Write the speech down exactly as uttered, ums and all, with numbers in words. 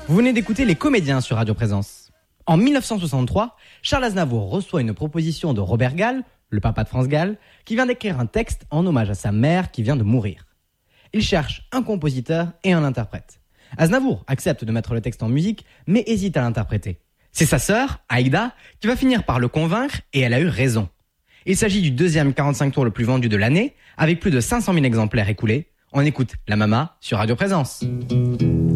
Vous venez d'écouter Les Comédiens sur Radio Présence. En mille neuf cent soixante-trois, Charles Aznavour reçoit une proposition de Robert Gall, le papa de France Gall, qui vient d'écrire un texte en hommage à sa mère qui vient de mourir. Il cherche un compositeur et un interprète. Aznavour accepte de mettre le texte en musique, mais hésite à l'interpréter. C'est sa sœur, Aïda, qui va finir par le convaincre et elle a eu raison. Il s'agit du deuxième quarante-cinq tours le plus vendu de l'année, avec plus de cinq cent mille exemplaires écoulés. On écoute La Mama sur Radio Présence.